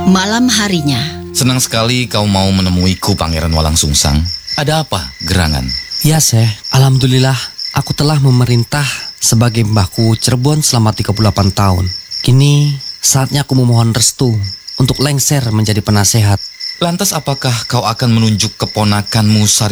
Malam harinya. Senang sekali kau mau menemuiku, Pangeran Walangsungsang. Ada apa, gerangan? Ya, Syekh. Alhamdulillah, aku telah memerintah sebagai mbahku Cirebon selama 38 tahun. Kini, saatnya aku memohon restu untuk lengser menjadi penasehat. Lantas apakah kau akan menunjuk keponakanmu